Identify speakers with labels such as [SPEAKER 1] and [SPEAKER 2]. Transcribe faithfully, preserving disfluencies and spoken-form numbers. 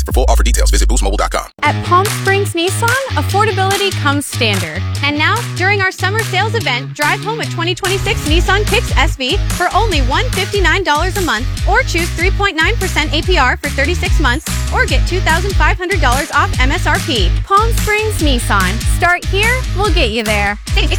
[SPEAKER 1] For full offer details, visit boost mobile dot com.
[SPEAKER 2] At Palm Springs Nissan, affordability comes standard. And now, during our summer sales event, drive home a twenty twenty-six Nissan Kicks S V for only one hundred fifty-nine dollars a month, or choose three point nine percent A P R for thirty-six months, or get two thousand five hundred dollars off M S R P. Palm Springs Nissan. Start here, we'll get you there.